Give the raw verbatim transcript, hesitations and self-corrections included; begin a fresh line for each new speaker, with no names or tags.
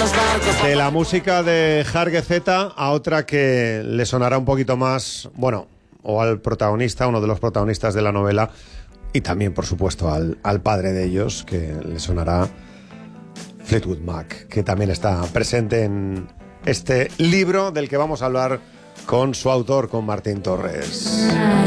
De la música de Jargue Zeta a otra que le sonará un poquito más, bueno, o al protagonista, uno de los protagonistas de la novela, y también, por supuesto, al, al padre de ellos, que le sonará Fleetwood Mac, que también está presente en este libro del que vamos a hablar con su autor, con Martín Torres.